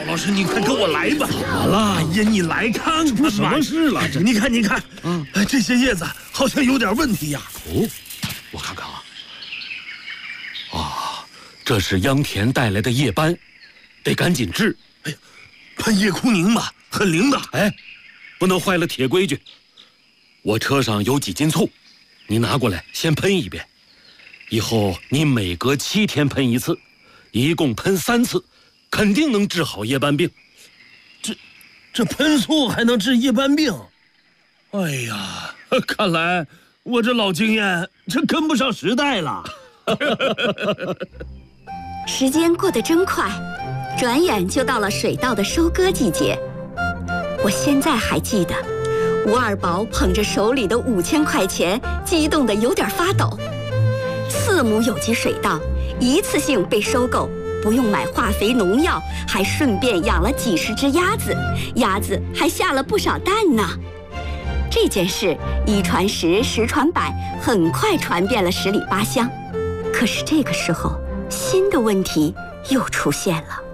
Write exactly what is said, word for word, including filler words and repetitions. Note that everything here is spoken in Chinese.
老师，你快跟我来吧！ 怎么了？ 哎呀，你来看看吧！ 什么事了？这你看，你看， 嗯， 哎，这些叶子好像有点问题呀。 哦，我看看啊。啊，这是秧田带来的叶斑，得赶紧治。 哎呀，喷叶枯宁吧，很灵的。 哎，不能坏了铁规矩。我车上有几斤醋，你拿过来先喷一遍。以后你每隔七天喷一次，一共喷三次，肯定能治好叶斑病。 这，这喷醋还能治叶斑病？哎呀，看来我这老经验这跟不上时代了。 时间过得真快，转眼就到了水稻的收割季节。我现在还记得，吴二宝捧着手里的五千块钱，激动得有点发抖。四亩有机水稻一次性被收购，不用买化肥农药，还顺便养了几十只鸭子，鸭子还下了不少蛋呢。这件事一传十，十传百，很快传遍了十里八乡。可是这个时候，新的问题又出现了。